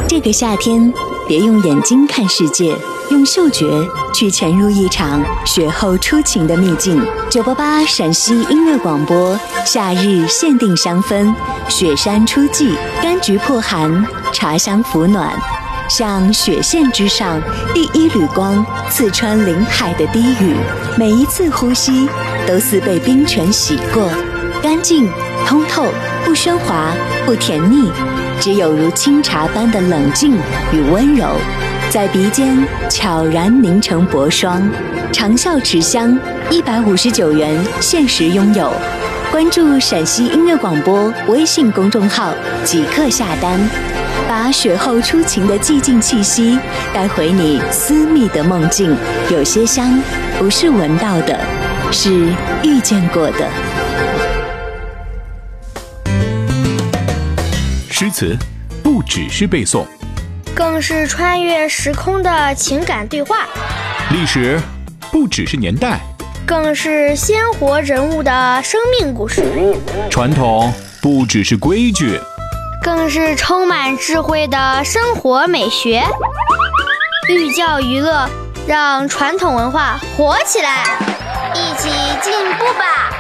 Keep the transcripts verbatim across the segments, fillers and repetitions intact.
这个夏天，别用眼睛看世界，用嗅觉去潜入一场雪后初晴的秘境。九八八陕西音乐广播，夏日限定香氛，雪山初霁，柑橘破寒，茶香抚暖。像雪线之上第一缕光，刺穿林海的低语，每一次呼吸都似被冰泉洗过，干净通透，不喧哗，不甜腻，只有如清茶般的冷静与温柔，在鼻尖悄然凝成薄霜。长效持香，一百五十九元限时拥有。关注陕西音乐广播微信公众号，即刻下单，把雪后初晴的寂静气息带回你私密的梦境。有些香不是闻到的，是遇见过的。 诗词不只是背诵， 更是穿越时空的情感对话。 历史不只是年代， 更是鲜活人物的生命故事。 传统不只是规矩， 更是充满智慧的生活美学。寓教于乐，让传统文化活起来，一起进步吧。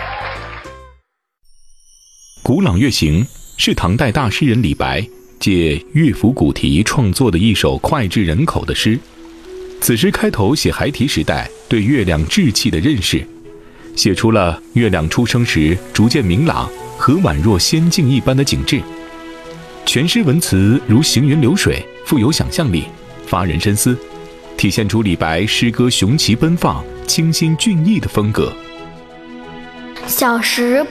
古朗月行是唐代大诗人李白借乐府古题创作的一首脍炙人口的诗。此诗开头写孩提时代对月亮志气的认识，写出了月亮出生时逐渐明朗和宛若仙境一般的景致。全诗文词如行云流水，富有想象力，发人深思，体现出李白诗歌雄奇奔放、清新俊逸的风格。 小时